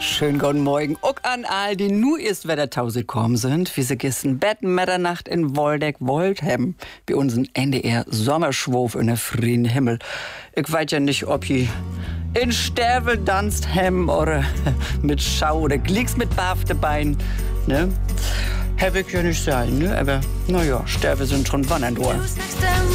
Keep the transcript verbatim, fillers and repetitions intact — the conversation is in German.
Schönen guten Morgen. Auch an all, die nur erst wieder tausend kommen sind, wie sie gestern Bett Mitternacht in Woldeck wollt haben, bei unseren N D R Sommerschwof in der freien Himmel. Ich weiß ja nicht, ob je in Stervel danst hem oder mit Schau oder Glicks mit bafte Bein, ne? Hab ich ja nicht sein, ne? Aber naja, Sterve sind schon Wandern.